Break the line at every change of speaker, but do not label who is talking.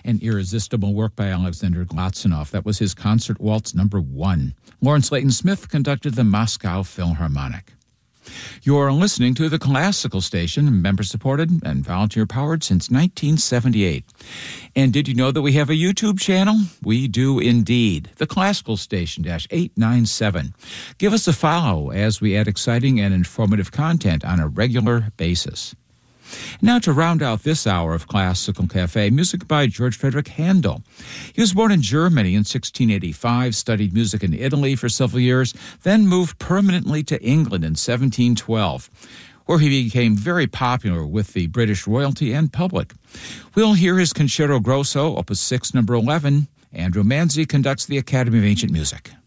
An irresistible work by Alexander Glazunov. That was his Concert Waltz No. 1. Lawrence Layton Smith conducted the Moscow Philharmonic. You're listening to the Classical Station, member-supported and volunteer-powered since 1978. And did you know that we have a YouTube channel? We do indeed. The Classical Station -897. Give us a follow as we add exciting and informative content on a regular basis. Now to round out this hour of Classical Cafe, music by George Frederick Handel. He was born in Germany in 1685, studied music in Italy for several years, then moved permanently to England in 1712, where he became very popular with the British royalty and public. We'll hear his Concerto Grosso, Opus 6, No. 11. Andrew Manzi conducts the Academy of Ancient Music.